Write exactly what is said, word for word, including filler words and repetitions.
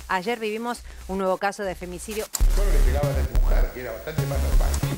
Ayer vivimos un nuevo caso de femicidio. Solo le pegaban a tu mujer, que era bastante más normal.